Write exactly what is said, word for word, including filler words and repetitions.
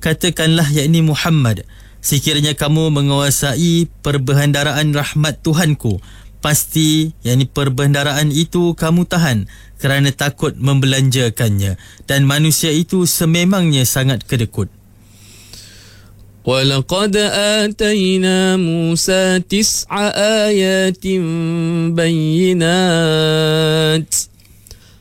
katakanlah yakni Muhammad, sekiranya kamu menguasai perbendaharaan rahmat Tuhanku, pasti yakni perbendaharaan itu kamu tahan kerana takut membelanjakannya, dan manusia itu sememangnya sangat kedekut. وَلَقَدْ آتَيْنَا مُوسَى تِسْعَ آيَاتٍ بَيِّنَاتٍ